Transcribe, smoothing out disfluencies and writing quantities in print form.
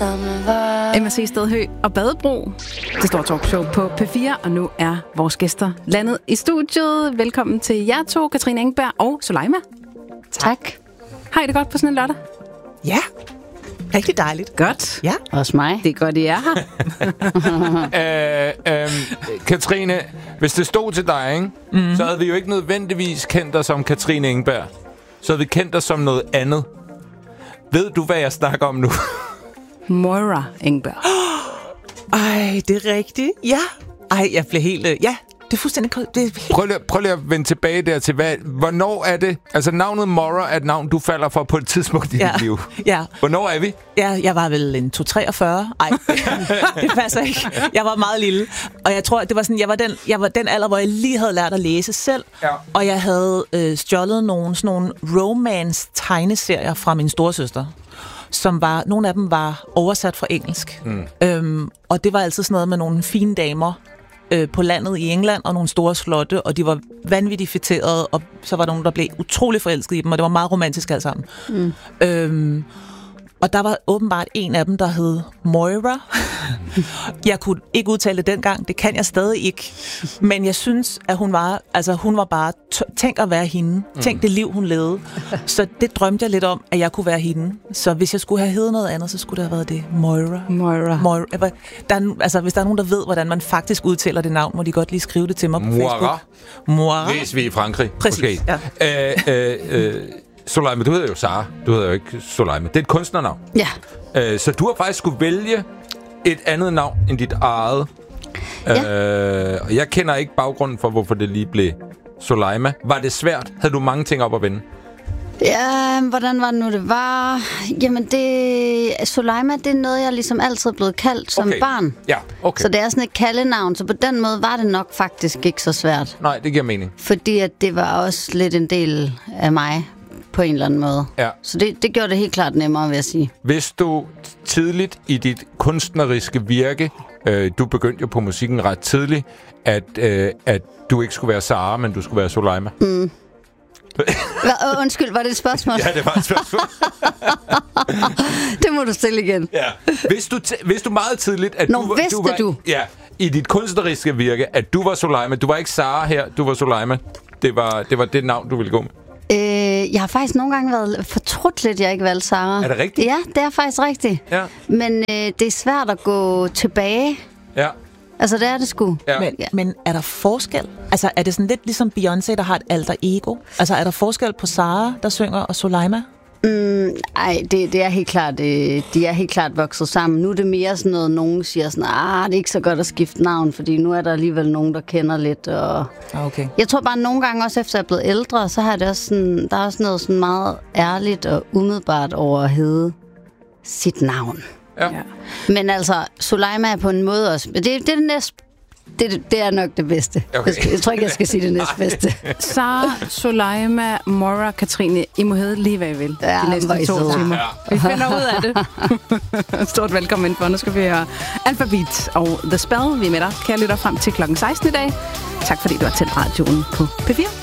samme vej. Emma C. Stedhø og Badebro. Det står talkshow på P4, og nu er vores gæster landet i studiet. Velkommen til jer to, Katrine Engberg og Soleima. Tak. Har I det godt på sådan en lørdag? Ja, rigtig dejligt. Godt. Ja. Også mig. Det er godt, I er her. Katrine, hvis det stod til dig, ikke? Så havde vi jo ikke nødvendigvis kendt dig som Katrine Engberg. Så havde vi kendt dig som noget andet. Ved du, hvad jeg snakker om nu? Moira Engberg. Ej, det er rigtigt. Ja. Ej, jeg blev helt... Ja, det er fuldstændig... Det er helt... Prøv lige at vende tilbage der til, hvornår er det... Altså, navnet Moira er et navn, du falder for på et tidspunkt i dit liv. Ja. Hvornår er vi? Ja, jeg var vel en 2-43. Ej, det passer ikke. Jeg var meget lille. Og jeg tror, det var sådan, jeg var den alder, hvor jeg lige havde lært at læse selv. Ja. Og jeg havde stjålet nogle romance-tegneserier fra min storesøster, som var... Nogle af dem var oversat fra engelsk. Og det var altid sådan noget med nogle fine damer på landet i England, og nogle store slotte, og de var vanvittigt fætterede, og så var der nogen, der blev utrolig forelsket i dem, og det var meget romantisk alt sammen. Og der var åbenbart en af dem, der hed Moira. Jeg kunne ikke udtale det dengang, det kan jeg stadig ikke. Men jeg synes, at hun var bare, tænk at være hende. Tænk det liv, hun levede. Så det drømte jeg lidt om, at jeg kunne være hende. Så hvis jeg skulle have heddet noget andet, så skulle det have været det. Moira. Hvis der er nogen, der ved, hvordan man faktisk udtaler det navn, må de godt lige skrive det til mig på Facebook. Moira. Hvis vi er i Frankrig. Præcis, ja. Soleima, du hedder jo Sara. Du hedder jo ikke Soleima. Det er et kunstnernavn. Ja. Så du har faktisk skulle vælge et andet navn end dit eget. Ja. Og jeg kender ikke baggrunden for, hvorfor det lige blev Soleima. Var det svært? Havde du mange ting op at vende? Ja, hvordan var det nu, det var? Jamen, Soleima, det er noget, jeg ligesom altid er blevet kaldt som barn. Ja, okay. Så det er sådan et kaldenavn, så på den måde var det nok faktisk ikke så svært. Nej, det giver mening. Fordi at det var også lidt en del af mig på en eller anden måde. Ja. Så det gjorde det helt klart nemmere, vil jeg sige. Hvis du tidligt i dit kunstneriske virke, du begyndte jo på musikken ret tidligt, at du ikke skulle være Sara, men du skulle være Soleima. Undskyld, var det et spørgsmål? Ja, det var et spørgsmål. Det må du stille igen. Ja. Hvis du meget tidligt, at du i dit kunstneriske virke, at du var Soleima. Du var ikke Sara her, du var Soleima. Det var det navn, du ville gå med. Jeg har faktisk nogle gange været fortrudt lidt, jeg ikke valgte Sara. Er det rigtigt? Ja, det er faktisk rigtigt. Ja. Men det er svært at gå tilbage. Ja. Altså, det er det sgu. Ja. Men er der forskel? Altså, er det sådan lidt ligesom Beyoncé, der har et alter ego? Altså, er der forskel på Sara, der synger, og Soleima? Ej, det er helt klart, de er helt klart vokset sammen. Nu er det mere sådan noget, nogen siger sådan, det er ikke så godt at skifte navn, fordi nu er der alligevel nogen, der kender lidt. Og okay. Jeg tror bare, nogle gange også efter jeg er blevet ældre, så har det også sådan, der er også noget sådan meget ærligt og umiddelbart over at hedde sit navn. Ja. Men altså, Soleima er på en måde også, det er det næste. Det er nok det bedste. Okay. Jeg tror ikke, jeg skal sige det næstbedste. Sara, Soleima, Moira, Katrine, I må hedde lige, hvad I vil. Ja, de næste 2 timer. Ja. Vi finder ud af det. Stort velkommen for. Nu skal vi høre Alphabet og The Spell. Vi er med dig, kære lytter, frem til klokken 16 i dag. Tak fordi du har tændt radioen på P4.